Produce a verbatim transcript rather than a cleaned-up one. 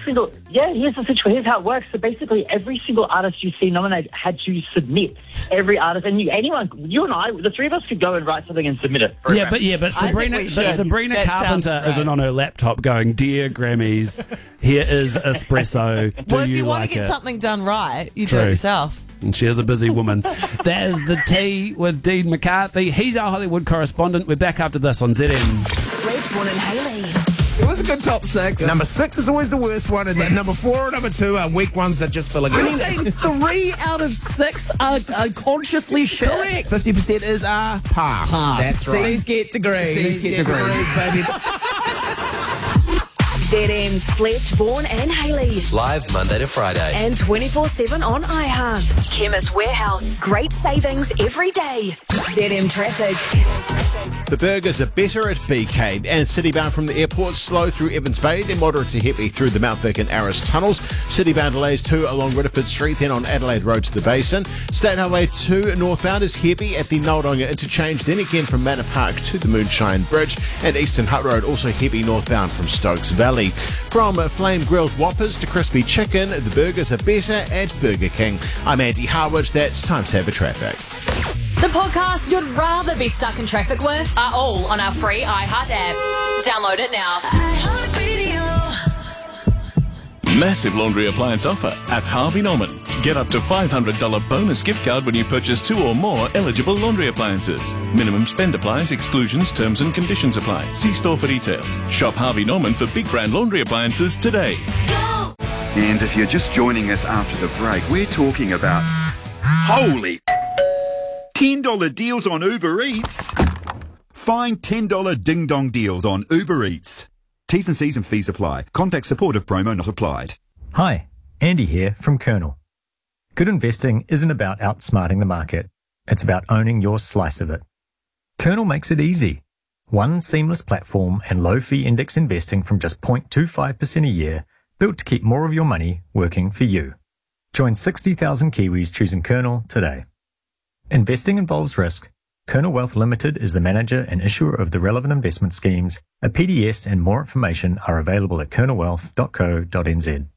single, yeah, here's the situation, here's how it works. So basically every single artist you see nominated had to submit. Every artist, and you, anyone, you and I, the three of us could go and write something and submit it. For Yeah, but yeah, but Sabrina, but Sabrina That Carpenter sounds isn't great. on her laptop going, "Dear Grammys, here is espresso. Do Well, if you, you want like to get it?" something done right, you do True. it yourself. And she is a busy woman. That is the tea with Dean McCarthy. He's our Hollywood correspondent. We're back after this on Z M. Fledgborn and Haley. It was a good top six. Number six is always the worst one, and then number four and number two are weak ones that just fill a I'm gap. saying three out of six are, are consciously shit. Correct. Fifty percent is uh, pass. Pass. That's right. C's get degrees. C's get degrees, baby. Z M's Fletch, Vaughan and Haley. Live Monday to Friday. And twenty-four seven on iHeart. Chemist Warehouse. Great savings every day. Z M Traffic. The burgers are better at B K, and citybound from the airport slow through Evans Bay, then moderate to heavy through the Mount Vic and Arras tunnels. Citybound delays too along Ridderford Street, then on Adelaide Road to the Basin. State Highway two northbound is heavy at the Noldonga interchange, then again from Manor Park to the Moonshine Bridge, and Eastern Hutt Road also heavy northbound from Stokes Valley. From flame grilled Whoppers to crispy chicken, the burgers are better at Burger King. I'm Andy Harwood. That's Time Saver Traffic. The podcasts you'd rather be stuck in traffic with are all on our free iHeart app. Download it now. Massive laundry appliance offer at Harvey Norman. Get up to five hundred dollars bonus gift card when you purchase two or more eligible laundry appliances. Minimum spend applies, exclusions, terms and conditions apply. See store for details. Shop Harvey Norman for big brand laundry appliances today. And if you're just joining us after the break, we're talking about holy ten dollar deals on Uber Eats. Find ten dollar ding-dong deals on Uber Eats. T's and C's and fees apply. Contact support if promo not applied. Hi, Andy here from Kernel. Good investing isn't about outsmarting the market. It's about owning your slice of it. Kernel makes it easy. One seamless platform and low-fee index investing from just zero point two five percent a year, built to keep more of your money working for you. Join sixty thousand Kiwis choosing Kernel today. Investing involves risk. Kernel Wealth Limited is the manager and issuer of the relevant investment schemes. A P D S and more information are available at kernel wealth dot co dot n z.